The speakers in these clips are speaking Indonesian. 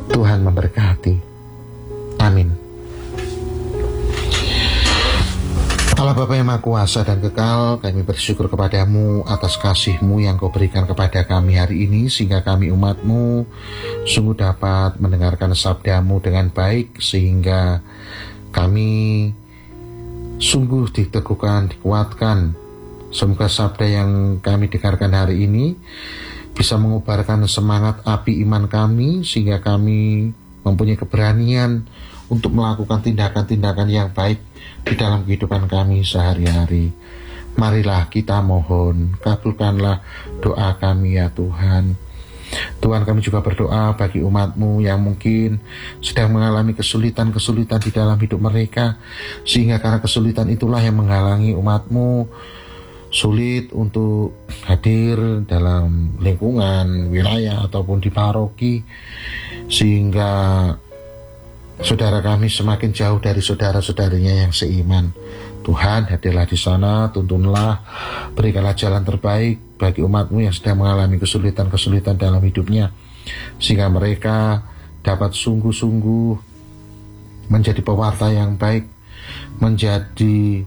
Tuhan memberkati. Amin. Allah Bapa yang Maha Kuasa dan Kekal, kami bersyukur kepadamu atas kasih-Mu yang Kau berikan kepada kami hari ini, sehingga kami umat-Mu sungguh dapat mendengarkan sabda-Mu dengan baik, sehingga kami sungguh diteguhkan, dikuatkan. Semoga sabda yang kami dengarkan hari ini bisa mengubarkan semangat api iman kami, sehingga kami mempunyai keberanian untuk melakukan tindakan-tindakan yang baik di dalam kehidupan kami sehari-hari. Marilah kita mohon, kabulkanlah doa kami ya Tuhan. Tuhan, kami juga berdoa bagi umat-Mu yang mungkin sedang mengalami kesulitan-kesulitan di dalam hidup mereka, sehingga karena kesulitan itulah yang menghalangi umat-Mu sulit untuk hadir dalam lingkungan, wilayah, ataupun di paroki, sehingga saudara kami semakin jauh dari saudara-saudarinya yang seiman. Tuhan, hadirlah di sana, tuntunlah, berikanlah jalan terbaik bagi umat-Mu yang sedang mengalami kesulitan-kesulitan dalam hidupnya, sehingga mereka dapat sungguh-sungguh menjadi pewarta yang baik, menjadi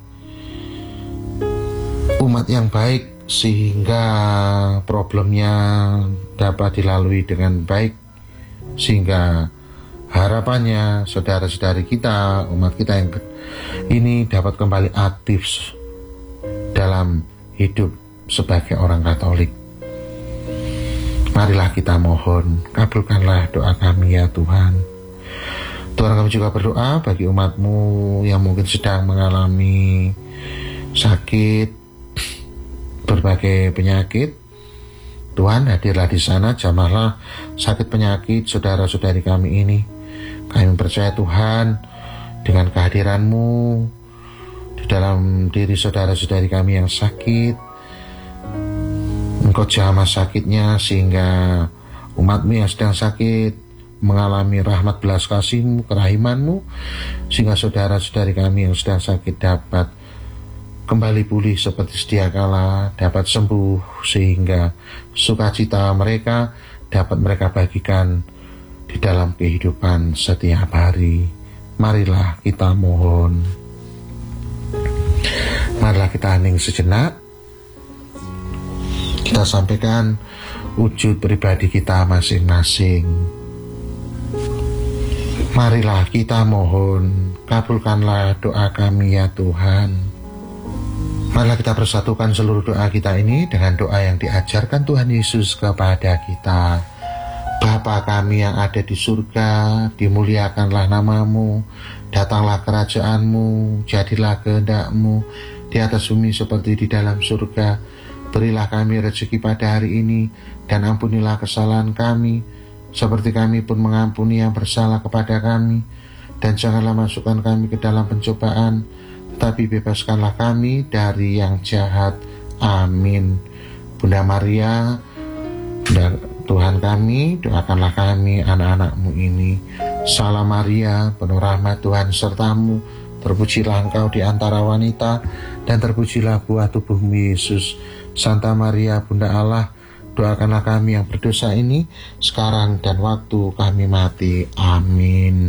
umat yang baik, sehingga problemnya dapat dilalui dengan baik, sehingga harapannya saudara-saudari kita, umat kita yang ini dapat kembali aktif dalam hidup sebagai orang Katolik. Marilah kita mohon, kabulkanlah doa kami ya Tuhan. Tuhan, kami juga berdoa bagi umat-Mu yang mungkin sedang mengalami sakit, berbagai penyakit. Tuhan, hadirlah di sana, jamahlah sakit penyakit saudara-saudari kami ini. Kami percaya Tuhan, dengan kehadiran-Mu di dalam diri saudara-saudari kami yang sakit, Engkau jamah sakitnya, sehingga umat-Mu yang sedang sakit mengalami rahmat belas kasih-Mu, kerahiman-Mu, sehingga saudara-saudari kami yang sedang sakit dapat kembali pulih seperti sedia kala, dapat sembuh, sehingga sukacita mereka dapat mereka bagikan di dalam kehidupan setiap hari. Marilah kita mohon. Marilah kita hening sejenak. Kita sampaikan wujud pribadi kita masing-masing. Marilah kita mohon, kabulkanlah doa kami ya Tuhan. Marilah kita persatukan seluruh doa kita ini dengan doa yang diajarkan Tuhan Yesus kepada kita. Bapa kami yang ada di surga, dimuliakanlah nama-Mu, datanglah kerajaan-Mu, jadilah kehendak-Mu di atas bumi seperti di dalam surga. Berilah kami rezeki pada hari ini, dan ampunilah kesalahan kami, seperti kami pun mengampuni yang bersalah kepada kami. Dan janganlah masukkan kami ke dalam pencobaan, tapi bebaskanlah kami dari yang jahat. Amin. Bunda Maria, Tuhan kami, doakanlah kami anak-anak-Mu ini. Salam Maria, penuh rahmat Tuhan serta-Mu, terpujilah Engkau di antara wanita, dan terpujilah buah tubuh-Mu Yesus. Santa Maria, Bunda Allah, doakanlah kami yang berdosa ini, sekarang dan waktu kami mati. Amin.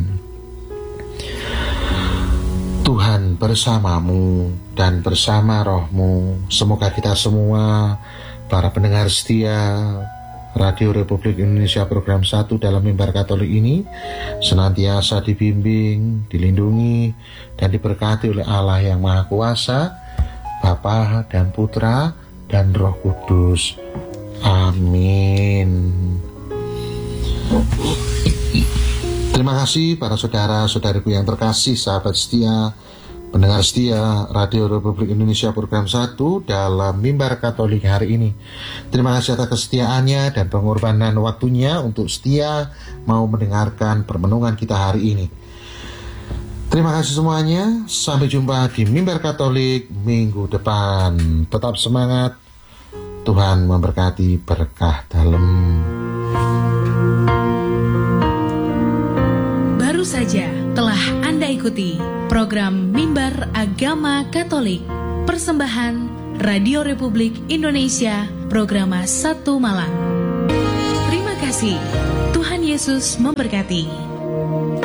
Tuhan bersamamu dan bersama roh-Mu. Semoga kita semua, para pendengar setia Radio Republik Indonesia Program 1 dalam Mimbar Katolik ini, senantiasa dibimbing, dilindungi, dan diberkati oleh Allah yang Maha Kuasa, Bapa dan Putra dan Roh Kudus. Amin. Terima kasih para saudara-saudariku yang terkasih, sahabat setia, pendengar setia Radio Republik Indonesia Program 1 dalam Mimbar Katolik hari ini. Terima kasih atas kesetiaannya dan pengorbanan waktunya untuk setia mau mendengarkan permenungan kita hari ini. Terima kasih semuanya. Sampai jumpa di Mimbar Katolik minggu depan. Tetap semangat. Tuhan memberkati, berkah dalam. Baru saja telah Anda ikuti program Mimbar Agama Katolik, persembahan Radio Republik Indonesia, Programa 1 Malang. Terima kasih. Tuhan Yesus memberkati.